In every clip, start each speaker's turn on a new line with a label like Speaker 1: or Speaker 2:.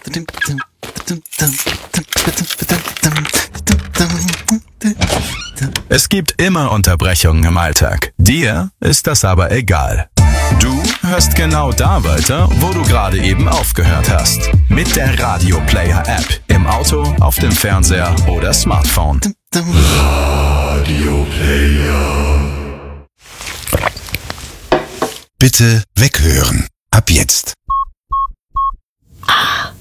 Speaker 1: Es gibt immer Unterbrechungen im Alltag. Dir ist das aber egal. Du hörst genau da weiter, wo du gerade eben aufgehört hast. Mit der Radio Player App. Im Auto, auf dem Fernseher oder Smartphone.
Speaker 2: Radio Player.
Speaker 3: Bitte weghören. Ab jetzt.
Speaker 4: ASMR.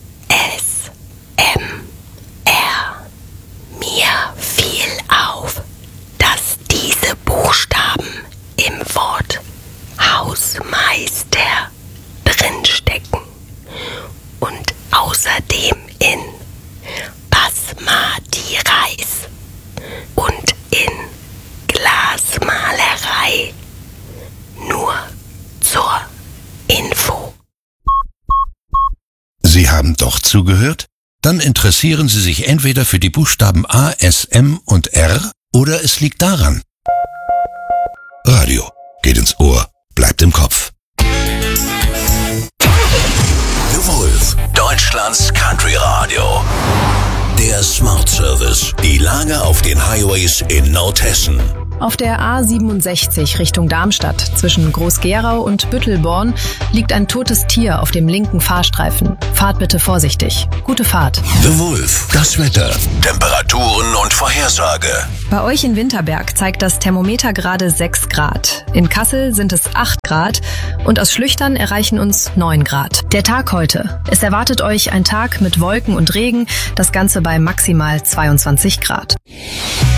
Speaker 4: Mir fiel auf, dass diese Buchstaben im Wort Hausmeister drinstecken und außerdem in Basmati Reis und in Glasmalerei. Nur zur Info.
Speaker 3: Sie haben doch zugehört? Dann interessieren Sie sich entweder für die Buchstaben A, S, M und R oder es liegt daran. Radio geht ins Ohr, bleibt im Kopf.
Speaker 5: The Wolf, Deutschlands Country Radio. Der Smart Service. Die Lage auf den Highways in Nordhessen.
Speaker 6: Auf der A67 Richtung Darmstadt zwischen Groß-Gerau und Büttelborn liegt ein totes Tier auf dem linken Fahrstreifen. Fahrt bitte vorsichtig. Gute Fahrt.
Speaker 5: The Wolf, das Wetter, Temperaturen und Vorhersage.
Speaker 6: Bei euch in Winterberg zeigt das Thermometer gerade 6 Grad. In Kassel sind es 8 Grad und aus Schlüchtern erreichen uns 9 Grad. Der Tag heute. Es erwartet euch ein Tag mit Wolken und Regen, das Ganze bei maximal 22 Grad.